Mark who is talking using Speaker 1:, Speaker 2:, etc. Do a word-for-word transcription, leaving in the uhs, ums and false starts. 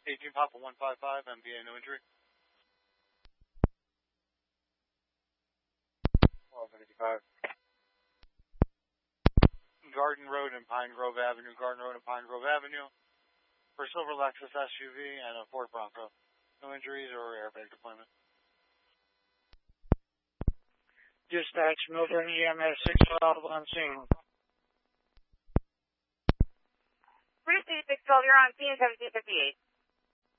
Speaker 1: eighteen Papa one five five, M B A, no injury. twelve fifty-five. Garden Road and Pine Grove Avenue, Garden Road and Pine Grove Avenue, for Silver Lexus S U V and a Ford Bronco. No injuries or airbag deployment.
Speaker 2: Dispatch, Milburn E M S six twelve on scene.
Speaker 3: Bruce six twelve, you're on scene seventeen fifty-eight.